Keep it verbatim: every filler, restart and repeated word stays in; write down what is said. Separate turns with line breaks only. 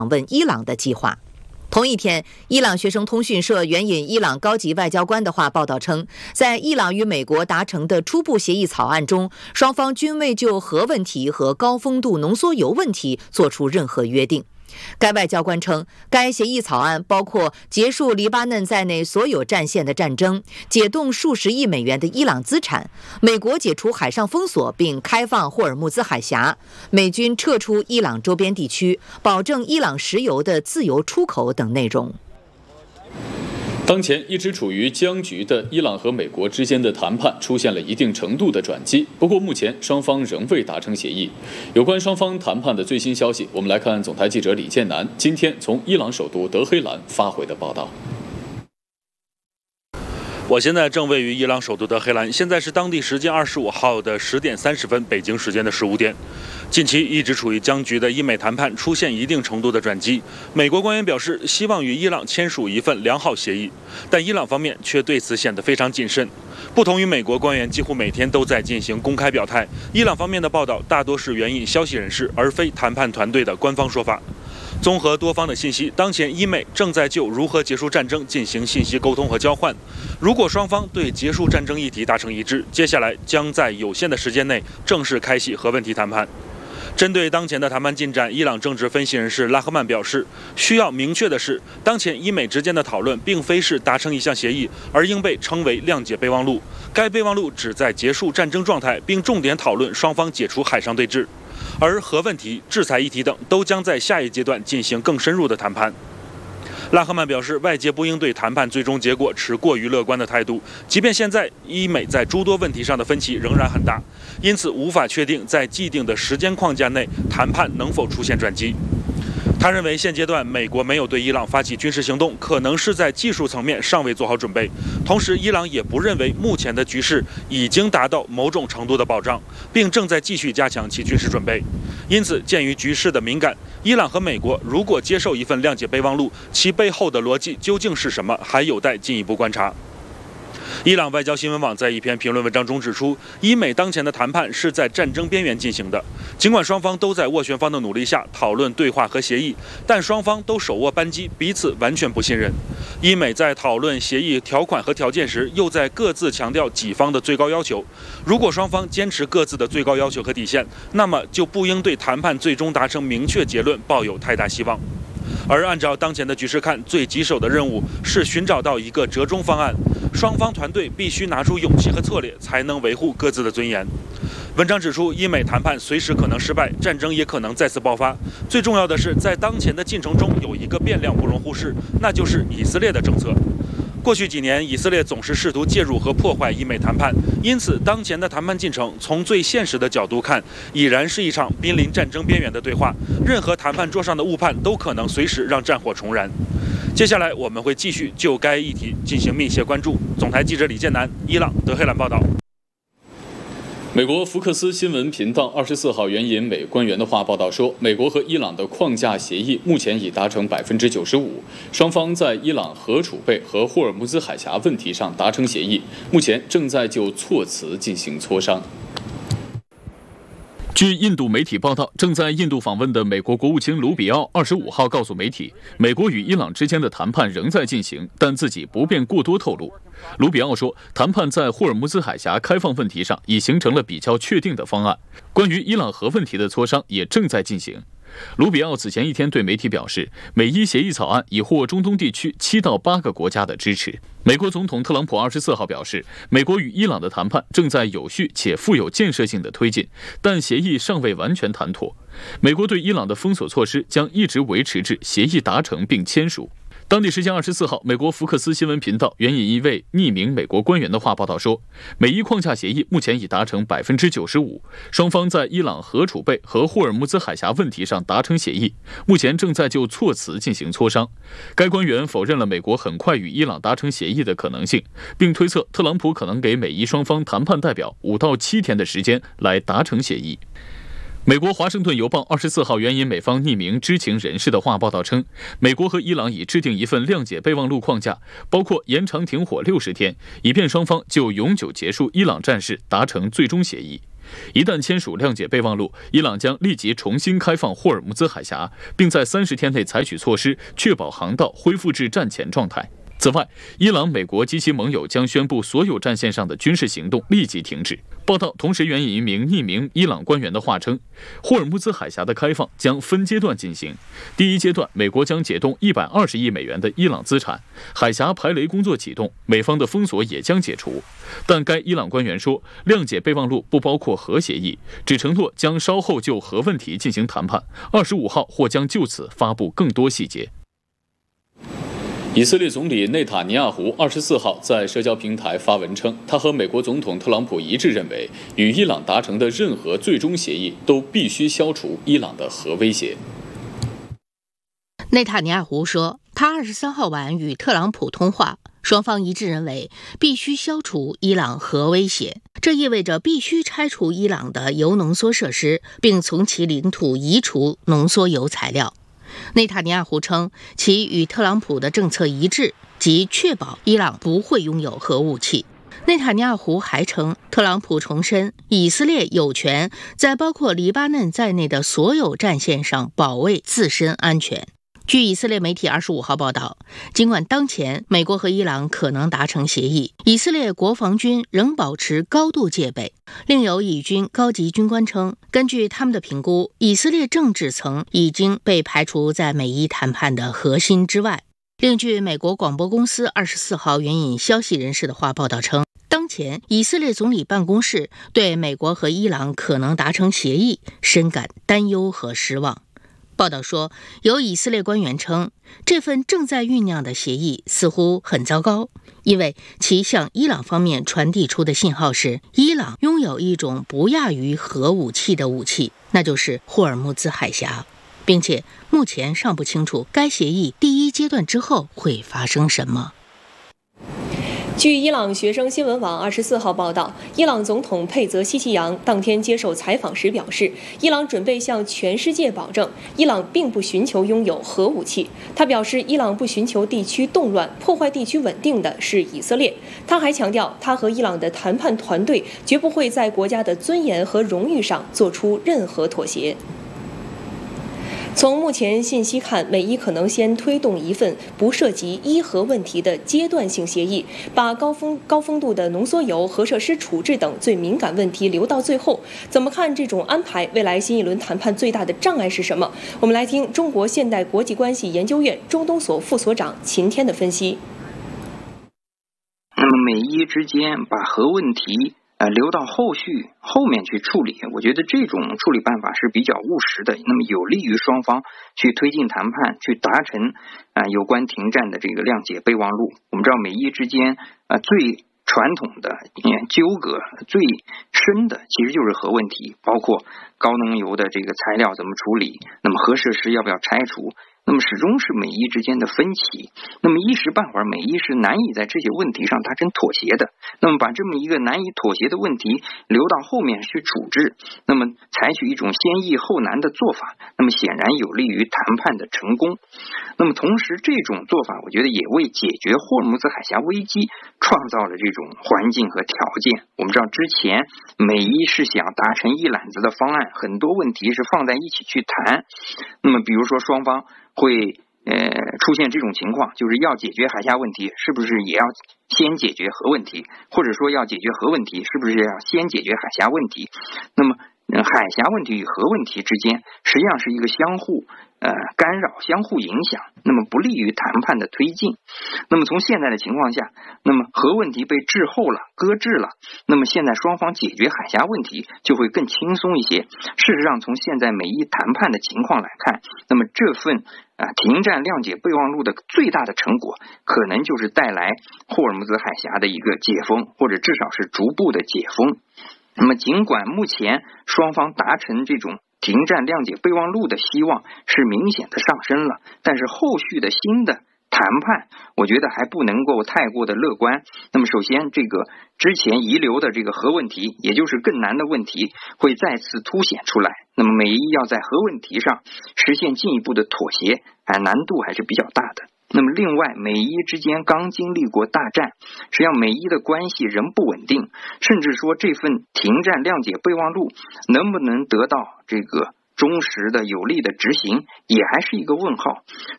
问伊朗的计划。同一天，伊朗学生通讯社援引伊朗高级外交官的话报道称，在伊朗与美国达成的初步协议草案中，双方均未就核问题和高丰度浓缩铀问题作出任何约定。该外交官称，该协议草案包括结束黎巴嫩在内所有战线的战争，解冻数十亿美元的伊朗资产，美国解除海上封锁并开放霍尔木兹海峡，美军撤出伊朗周边地区，保证伊朗石油的自由出口等内容。
当前一直处于僵局的伊朗和美国之间的谈判出现了一定程度的转机，不过目前双方仍未达成协议。有关双方谈判的最新消息，我们来看总台记者李建南今天从伊朗首都德黑兰发回的报道。
我现在正位于伊朗首都德黑兰，现在是当地时间二十五号的十点三十分，北京时间的十五点。近期一直处于僵局的伊美谈判出现一定程度的转机，美国官员表示希望与伊朗签署一份良好协议，但伊朗方面却对此显得非常谨慎。不同于美国官员几乎每天都在进行公开表态，伊朗方面的报道大多是援引消息人士，而非谈判团队的官方说法。综合多方的信息，当前伊美正在就如何结束战争进行信息沟通和交换。如果双方对结束战争议题达成一致，接下来将在有限的时间内正式开启核问题谈判。针对当前的谈判进展，伊朗政治分析人士拉赫曼表示，需要明确的是，当前伊美之间的讨论并非是达成一项协议，而应被称为谅解备忘录。该备忘录旨在结束战争状态，并重点讨论双方解除海上对峙。而核问题、制裁议题等都将在下一阶段进行更深入的谈判。拉赫曼表示，外界不应对谈判最终结果持过于乐观的态度，即便现在伊美在诸多问题上的分歧仍然很大，因此无法确定在既定的时间框架内谈判能否出现转机。他认为，现阶段美国没有对伊朗发起军事行动，可能是在技术层面尚未做好准备。同时，伊朗也不认为目前的局势已经达到某种程度的保障，并正在继续加强其军事准备。因此，鉴于局势的敏感，伊朗和美国如果接受一份谅解备忘录，其背后的逻辑究竟是什么，还有待进一步观察。伊朗外交新闻网在一篇评论文章中指出，伊美当前的谈判是在战争边缘进行的。尽管双方都在斡旋方的努力下讨论对话和协议，但双方都手握扳机，彼此完全不信任。伊美在讨论协议条款和条件时，又在各自强调己方的最高要求。如果双方坚持各自的最高要求和底线，那么就不应对谈判最终达成明确结论抱有太大希望。而按照当前的局势看，最棘手的任务是寻找到一个折中方案。双方团队必须拿出勇气和策略，才能维护各自的尊严。文章指出，伊美谈判随时可能失败，战争也可能再次爆发。最重要的是，在当前的进程中有一个变量不容忽视，那就是以色列的政策。过去几年，以色列总是试图介入和破坏伊美谈判，因此当前的谈判进程从最现实的角度看，已然是一场濒临战争边缘的对话。任何谈判桌上的误判都可能随时让战火重燃。接下来我们会继续就该议题进行密切关注。总台记者李建南，伊朗德黑兰报道。
美国福克斯新闻频道二十四号援引美官员的话报道说，美国和伊朗的框架协议目前已达成百分之九十五，双方在伊朗核储备和霍尔木兹海峡问题上达成协议，目前正在就措辞进行磋商。据印度媒体报道，正在印度访问的美国国务卿卢比奥二十五号告诉媒体，美国与伊朗之间的谈判仍在进行，但自己不便过多透露。卢比奥说，谈判在霍尔木兹海峡开放问题上已形成了比较确定的方案，关于伊朗核问题的磋商也正在进行。卢比奥此前一天对媒体表示，美伊协议草案已获中东地区七到八个国家的支持。美国总统特朗普二十四号表示，美国与伊朗的谈判正在有序且富有建设性的推进，但协议尚未完全谈妥。美国对伊朗的封锁措施将一直维持至协议达成并签署。当地时间二十四号，美国福克斯新闻频道援引一位匿名美国官员的话报道说，美伊框架协议目前已达成百分之九十五，双方在伊朗核储备和霍尔木兹海峡问题上达成协议，目前正在就措辞进行磋商。该官员否认了美国很快与伊朗达成协议的可能性，并推测特朗普可能给美伊双方谈判代表五到七天的时间来达成协议。美国《华盛顿邮报》二十四号援引美方匿名知情人士的话报道称，美国和伊朗已制定一份谅解备忘录框架，包括延长停火六十天，以便双方就永久结束伊朗战事达成最终协议。 一旦签署谅解备忘录，伊朗将立即重新开放霍尔木兹海峡，并在三十天内采取措施，确保航道恢复至战前状态。此外，伊朗、美国及其盟友将宣布所有战线上的军事行动立即停止。报道同时援引一名匿名伊朗官员的话称，霍尔木兹海峡的开放将分阶段进行。第一阶段，美国将解冻一百二十亿美元的伊朗资产，海峡排雷工作启动，美方的封锁也将解除。但该伊朗官员说，谅解备忘录不包括核协议，只承诺将稍后就核问题进行谈判。二十五号或将就此发布更多细节。以色列总理内塔尼亚胡二十四号在社交平台发文称，他和美国总统特朗普一致认为，与伊朗达成的任何最终协议都必须消除伊朗的核威胁。
内塔尼亚胡说，他二十三号晚与特朗普通话，双方一致认为必须消除伊朗核威胁，这意味着必须拆除伊朗的铀浓缩设施，并从其领土移除浓缩铀材料。内塔尼亚胡称，其与特朗普的政策一致，即确保伊朗不会拥有核武器。内塔尼亚胡还称，特朗普重申以色列有权在包括黎巴嫩在内的所有战线上保卫自身安全。据以色列媒体二十五号报道，尽管当前美国和伊朗可能达成协议，以色列国防军仍保持高度戒备。另有以军高级军官称，根据他们的评估，以色列政治层已经被排除在美伊谈判的核心之外。另据美国广播公司二十四号援引消息人士的话报道称，当前以色列总理办公室对美国和伊朗可能达成协议深感担忧和失望。报道说，有以色列官员称，这份正在酝酿的协议似乎很糟糕，因为其向伊朗方面传递出的信号是，伊朗拥有一种不亚于核武器的武器，那就是霍尔木兹海峡，并且目前尚不清楚该协议第一阶段之后会发生什么。
据伊朗学生新闻网二十四号报道，伊朗总统佩泽西奇扬当天接受采访时表示，伊朗准备向全世界保证，伊朗并不寻求拥有核武器。他表示，伊朗不寻求地区动乱，破坏地区稳定的是以色列。他还强调，他和伊朗的谈判团队绝不会在国家的尊严和荣誉上做出任何妥协。从目前信息看，美伊可能先推动一份不涉及伊核问题的阶段性协议，把高风高风度的浓缩铀、核设施处置等最敏感问题留到最后。怎么看这种安排？未来新一轮谈判最大的障碍是什么？我们来听中国现代国际关系研究院中东所副所长秦天的分析。
那么美伊之间把核问题呃，留到后续后面去处理，我觉得这种处理办法是比较务实的，那么有利于双方去推进谈判，去达成啊、呃、有关停战的这个谅解备忘录。我们知道美伊之间呃最传统的纠葛最深的其实就是核问题，包括高浓铀的这个材料怎么处理，那么核设施要不要拆除，那么始终是美伊之间的分歧。那么一时半会儿美伊是难以在这些问题上达成妥协的，那么把这么一个难以妥协的问题留到后面去处置，那么采取一种先易后难的做法，那么显然有利于谈判的成功。那么同时这种做法我觉得也为解决霍尔木兹海峡危机创造了这种环境和条件。我们知道之前美伊是想达成一揽子的方案，很多问题是放在一起去谈，那么比如说双方会呃出现这种情况，就是要解决海峡问题，是不是也要先解决核问题，或者说要解决核问题，是不是要先解决海峡问题。那么海峡问题与核问题之间实际上是一个相互呃干扰、相互影响，那么不利于谈判的推进。那么从现在的情况下，那么核问题被滞后了、搁置了，那么现在双方解决海峡问题就会更轻松一些。事实上从现在美伊谈判的情况来看，那么这份啊停战谅解备忘录的最大的成果可能就是带来霍尔木兹海峡的一个解封，或者至少是逐步的解封。那么尽管目前双方达成这种停战谅解备忘录的希望是明显的上升了，但是后续的新的谈判我觉得还不能够太过的乐观。那么首先这个之前遗留的这个核问题，也就是更难的问题会再次凸显出来，那么美伊要在核问题上实现进一步的妥协，啊难度还是比较大的。 那么另外，美伊之间刚经历过大战，实际上美伊的关系仍不稳定，甚至说这份停战谅解备忘录能不能得到这个忠实的有力的执行，也还是一个问号。